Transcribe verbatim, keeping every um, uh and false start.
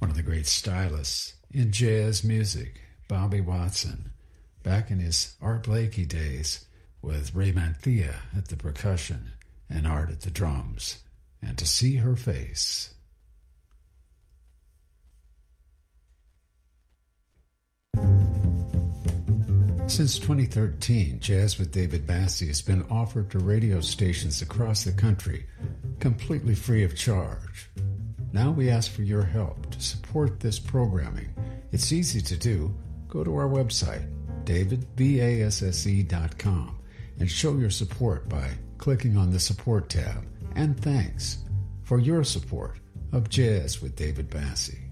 one of the great stylists in jazz music, Bobby Watson, back in his Art Blakey days with Ray Manthea at the percussion and Art at the drums. And To See Her Face. Since twenty thirteen, Jazz with David Bassie has been offered to radio stations across the country, completely free of charge. Now we ask for your help to support this programming. It's easy to do. Go to our website, david basse dot com, and show your support by clicking on the Support tab. And thanks for your support of Jazz with David Bassie.